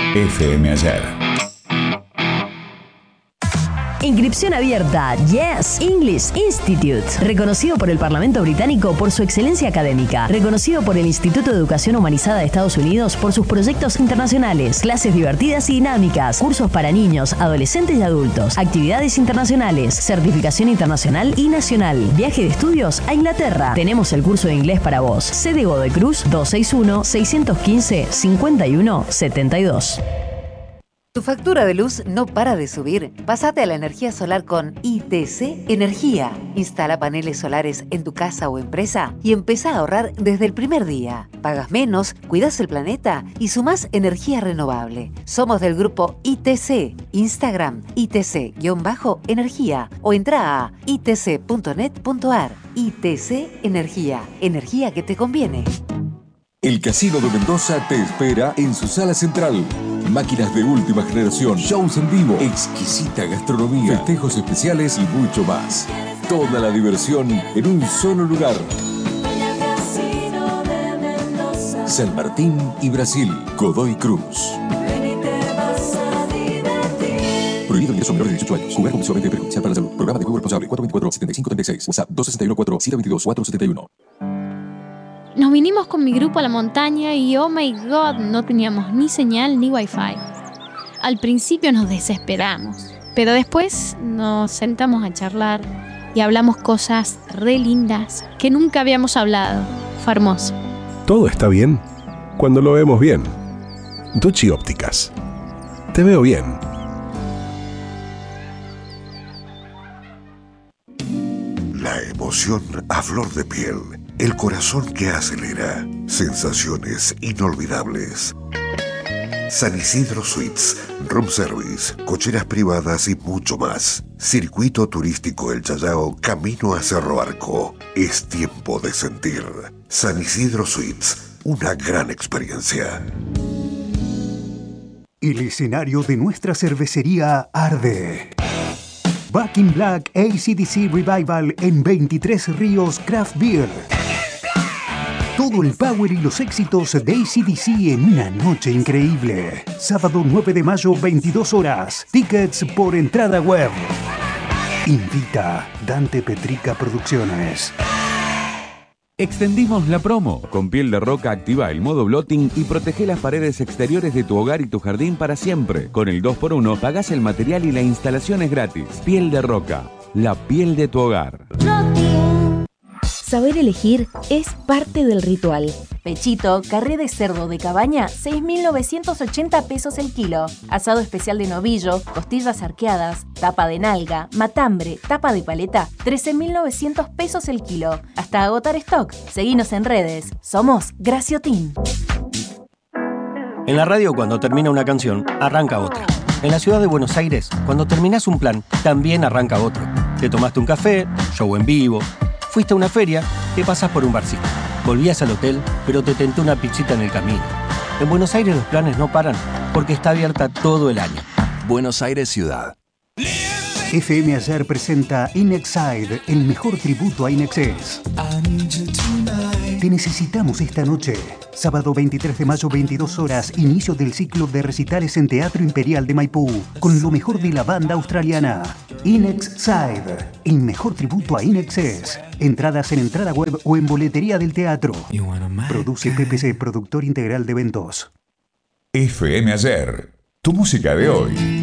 FM Ayer. Inscripción abierta. Yes English Institute. Reconocido por el Parlamento Británico por su excelencia académica. Reconocido por el Instituto de Educación Humanizada de Estados Unidos por sus proyectos internacionales. Clases divertidas y dinámicas. Cursos para niños, adolescentes y adultos. Actividades internacionales. Certificación internacional y nacional. Viaje de estudios a Inglaterra. Tenemos el curso de inglés para vos. Sede Godoy Cruz 261-615-5172. ¿Tu factura de luz no para de subir? Pásate a la energía solar con ITC Energía. Instala paneles solares en tu casa o empresa y empezá a ahorrar desde el primer día. Pagas menos, cuidas el planeta y sumás energía renovable. Somos del grupo ITC. Instagram ITC-energía o entra a itc.net.ar. ITC Energía. Energía que te conviene. El Casino de Mendoza te espera en su sala central. Máquinas de última generación, shows en vivo, exquisita gastronomía, festejos especiales y mucho más. Toda la diversión en un solo lugar. San Martín y Brasil, Godoy Cruz. Prohibido ingreso a menores de 18 años. Jugar compulsivamente perjudicial para la salud. Programa de juego responsable 424-7536. WhatsApp 261-4-722-471. Nos vinimos con mi grupo a la montaña y oh my god, no teníamos ni señal ni wifi. Al principio nos desesperamos, pero después nos sentamos a charlar y hablamos cosas re lindas que nunca habíamos hablado. Fue hermoso. Todo está bien cuando lo vemos bien. Duchi Ópticas. Te veo bien. La emoción a flor de piel. El corazón que acelera. Sensaciones inolvidables. San Isidro Suites, room service, cocheras privadas y mucho más. Circuito turístico El Chayao, camino a Cerro Arco. Es tiempo de sentir. San Isidro Suites, una gran experiencia. El escenario de nuestra cervecería arde. Back in Black AC/DC Revival en 23 Ríos Craft Beer. Todo el power y los éxitos de AC/DC en una noche increíble. Sábado 9 de mayo, 22 horas. Tickets por entrada web. Invita Dante Petrica Producciones. Extendimos la promo. Con Piel de Roca activa el modo blotting y protege las paredes exteriores de tu hogar y tu jardín para siempre. Con el 2x1 pagás el material y la instalación es gratis. Piel de Roca, la piel de tu hogar. Saber elegir es parte del ritual. Pechito, carré de cerdo de cabaña, 6.980 pesos el kilo. Asado especial de novillo, costillas arqueadas, tapa de nalga, matambre, tapa de paleta, 13.900 pesos el kilo. Hasta agotar stock. Seguinos en redes. Somos Graciotín. En la radio, cuando termina una canción, arranca otra. En la ciudad de Buenos Aires, cuando terminás un plan, también arranca otro. Te tomaste un café, show en vivo. Fuiste a una feria, te pasás por un barcito. Volvías al hotel, pero te tentó una pizzita en el camino. En Buenos Aires los planes no paran, porque está abierta todo el año. Buenos Aires Ciudad. FM Ayer presenta Inexide, el mejor tributo a Inexcess. Te necesitamos esta noche. Sábado 23 de mayo, 22 horas, inicio del ciclo de recitales en Teatro Imperial de Maipú, con lo mejor de la banda australiana. Inexide, el mejor tributo a Inexcess. Entradas en entrada web o en boletería del teatro. Produce PPC, productor integral de eventos. FM Ayer, tu música de hoy.